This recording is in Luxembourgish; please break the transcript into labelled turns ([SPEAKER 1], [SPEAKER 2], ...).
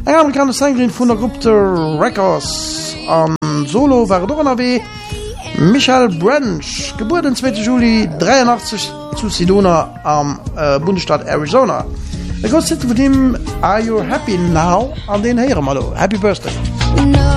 [SPEAKER 1] Eng amerikaner Sängerin vun der Gruppe Records an Solo war DonnerW Michael Branch, geboren den 2. Juli 83 zu Sedona am Bundesstaat Arizona. Der Gott vu dem Are You Happy Now an den Herren Malo. Happy Birthday. No.